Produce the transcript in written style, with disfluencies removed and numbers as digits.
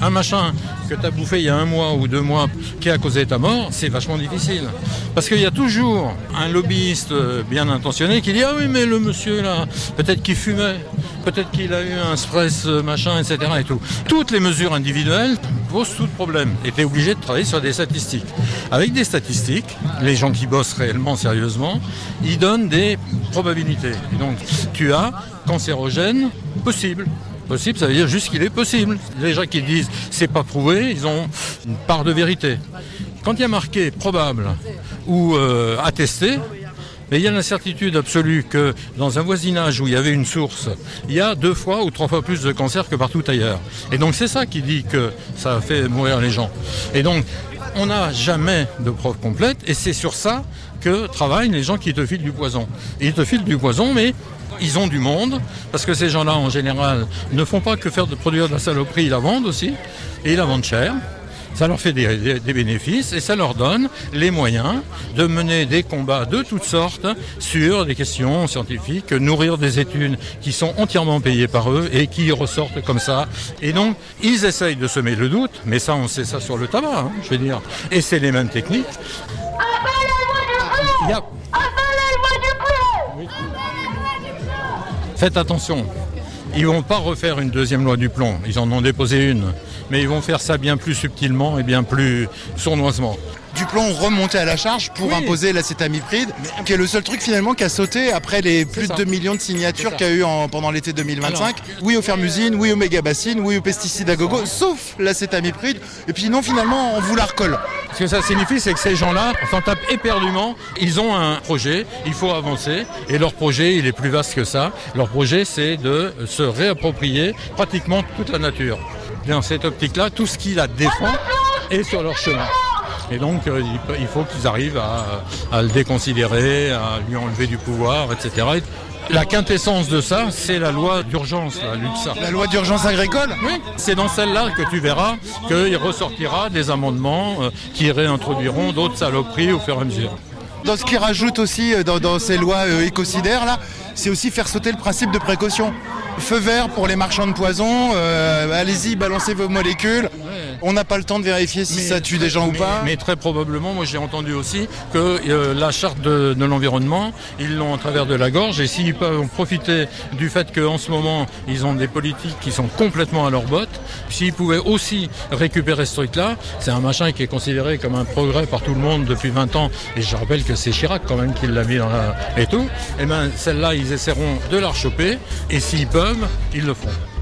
Un machin que tu as bouffé il y a 1 mois ou 2 mois qui a causé ta mort, c'est vachement difficile. Parce qu'il y a toujours un lobbyiste bien intentionné qui dit « Ah oui, mais le monsieur là, peut-être qu'il fumait, peut-être qu'il a eu un stress machin, etc. » et tout. Toutes les mesures individuelles posent tout problème. Et tu es obligé de travailler sur des statistiques. Avec des statistiques, les gens qui bossent réellement, sérieusement, ils donnent des probabilités. Et donc, tu as cancérogène possible. Possible, ça veut dire juste qu'il est possible. Les gens qui disent c'est pas prouvé, ils ont une part de vérité. Quand il y a marqué probable ou attesté, mais il y a l'incertitude absolue que dans un voisinage où il y avait une source, il y a 2 fois ou 3 fois plus de cancer que partout ailleurs. Et donc c'est ça qui dit que ça a fait mourir les gens. Et donc on n'a jamais de preuve complète et c'est sur ça que travaillent les gens qui te filent du poison. Et ils te filent du poison, mais ils ont du monde, parce que ces gens-là, en général, ne font pas que faire de produire de la saloperie, ils la vendent aussi, et ils la vendent cher. Ça leur fait des bénéfices et ça leur donne les moyens de mener des combats de toutes sortes sur des questions scientifiques, nourrir des études qui sont entièrement payées par eux et qui ressortent comme ça. Et donc, ils essayent de semer le doute, mais ça, on sait ça sur le tabac, je veux dire. Et c'est les mêmes techniques. Faites attention, ils ne vont pas refaire une 2e loi du plomb, ils en ont déposé une, mais ils vont faire ça bien plus subtilement et bien plus sournoisement. Du plomb remonté à la charge pour imposer l'acétamipride, qui est le seul truc finalement qui a sauté après les plus de 2 millions de signatures qu'il y a eu pendant l'été 2025. Alors, oui aux fermusines, oui aux mégabacines, oui aux pesticides à gogo, sauf l'acétamipride. Et puis non, finalement, on vous la recolle. Ce que ça signifie, c'est que ces gens-là s'en tapent éperdument. Ils ont un projet, il faut avancer. Et leur projet, il est plus vaste que ça. Leur projet, c'est de se réapproprier pratiquement toute la nature. Dans cette optique-là, tout ce qui la défend est sur leur chemin. Et donc, il faut qu'ils arrivent à le déconsidérer, à lui enlever du pouvoir, etc. La quintessence de ça, c'est la loi d'urgence, la LUTSA. La loi d'urgence agricole ? Oui, c'est dans celle-là que tu verras qu'il ressortira des amendements qui réintroduiront d'autres saloperies au fur et à mesure. Dans ce qu'ils rajoutent aussi dans ces lois écocidaires, là, c'est aussi faire sauter le principe de précaution. Feu vert pour les marchands de poison, allez-y, balancez vos molécules. On n'a pas le temps de vérifier si ça tue des gens ou pas. Mais très probablement, moi j'ai entendu aussi que la charte de l'environnement, ils l'ont à travers de la gorge. Et s'ils peuvent profiter du fait qu'en ce moment, ils ont des politiques qui sont complètement à leur botte, s'ils pouvaient aussi récupérer ce truc-là, c'est un machin qui est considéré comme un progrès par tout le monde depuis 20 ans. Et je rappelle que c'est Chirac quand même qui l'a mis dans et tout. Et bien celle-là, ils essaieront de la rechoper. Et s'ils peuvent, ils le feront.